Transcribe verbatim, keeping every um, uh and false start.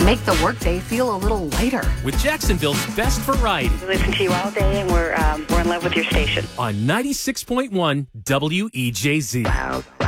make the workday feel a little lighter. With Jacksonville's best variety. We listen to you all day, and we're um, we're in love with your station. On ninety-six point one W E J Z. Wow.